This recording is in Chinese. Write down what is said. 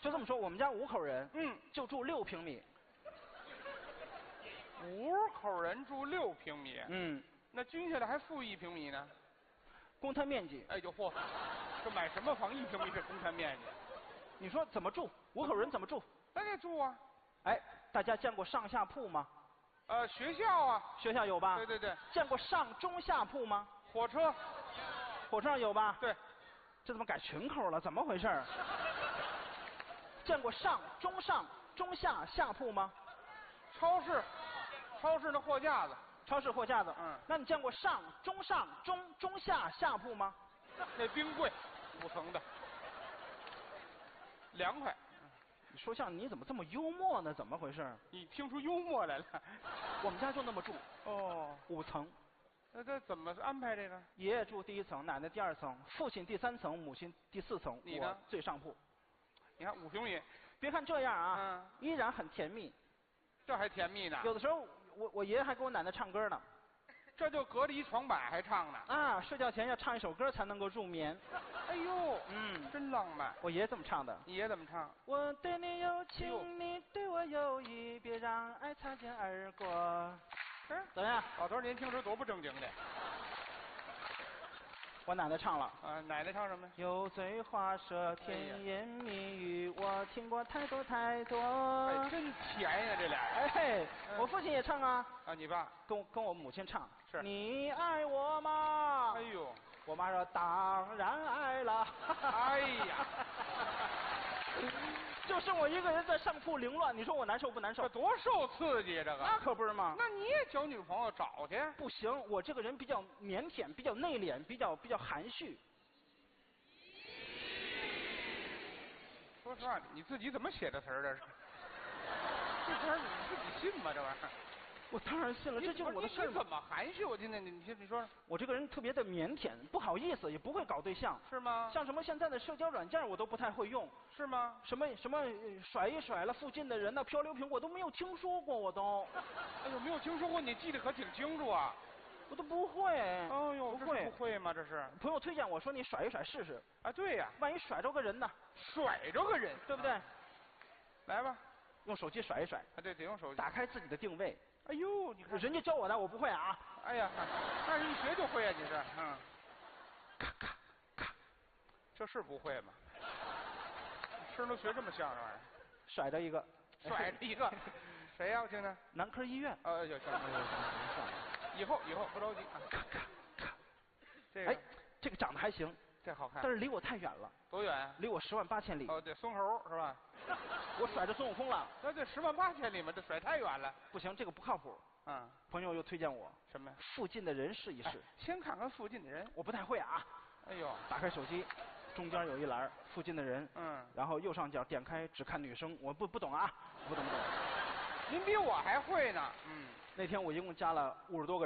就这么说，我们家5口人，就住6平米。 5口人住6平米，那均下来还负1平米呢。 公摊面积， 哎呦嚯，这买什么房1平米是公摊面积？ 你说怎么住？5口人怎么住？ 那得住啊。 哎，大家见过上下铺吗？ 学校啊。 学校有吧？ 对对对。 见过上中下铺吗？ 火车。 火车上有吧？ 对。 这怎么改群口了？怎么回事？见过上中下下铺吗？ 超市那货架子。 超市货架子。那你见过上中下下铺吗？ 那冰柜，5层的，凉快。 你说相声你怎么这么幽默呢？怎么回事？ 你听出幽默来了？ 我们家就那么住。 哦 ，5层。 那这怎么安排这个？ 爷爷住第1层，奶奶第2层，父亲第3层，母亲第4层， 你呢？ 我最上铺。 你看5平米， 别看这样啊，依然很甜蜜。 这还甜蜜呢？ 有的时候我爷爷还给我奶奶唱歌呢。 这就隔着一床板还唱呢？ 啊，睡觉前要唱一首歌才能够入眠。 哎呦，真浪漫。 我爷爷这么唱的。 你爷怎么唱？ 我对你有情，你对我有意，别让爱擦肩而过。怎么样？ 老头年轻时多不正经的。 我奶奶唱了。 奶奶唱什么？ 油嘴滑舌，甜言蜜语，我听过太多太多。 哎，真甜呀，这俩。 哎嘿，我父亲也唱啊。 你爸跟我母亲唱。 是。 你爱我吗？ 哎呦， 我妈说当然爱了。 哎呀， 就剩我一个人在上铺凌乱，你说我难受不难受？ 这多受刺激，这个。 那可不是嘛。 那你也交女朋友找去？ 不行，我这个人比较腼腆，比较内敛，比较含蓄。 说实话，你自己怎么写的词儿？这是？这词儿你自己信吗？这玩意儿？ 我当然信了，这就是我的事儿。 你怎么含蓄？我今天你说。 我这个人特别的腼腆，不好意思，也不会搞对象。 是吗？ 像什么现在的社交软件我都不太会用。 是吗？ 什么甩一甩了附近的人呢，漂流瓶我都没有听说过，我都。 哎呦，没有听说过，你记得可挺清楚啊。 我都不会。 哎呦， 不会。 不会吗？这是。 朋友推荐我说你甩一甩试试。 啊，对呀。 万一甩着个人呢？ 甩着个人， 对不对？ 来吧， 用手机甩一甩。 啊，对，得用手机。 打开自己的定位。 哎呦，你看， 人家教我的，我不会啊。 哎呀，那是一学就会啊，你是， 咔咔咔， 这是不会吗？吃都学这么像这玩意儿， 甩着一个， 谁呀？我听听。 男科医院。 有行，以后不着急啊。 咔咔咔， 这个， 哎，这个长得还行， 这好看， 但是离我太远了。 多远？ 离我108000里。 哦，对，孙猴是吧？ 我甩着孙悟空了。 那这108000里嘛，这甩太远了。 不行，这个不靠谱。朋友又推荐我什么？ 附近的人试一试。 先看看附近的人。 我不太会啊。 哎呦， 打开手机，中间有一栏附近的人。然后右上角点开只看女生，我不懂啊，不懂。 您比我还会呢。 那天我一共加了50多个人。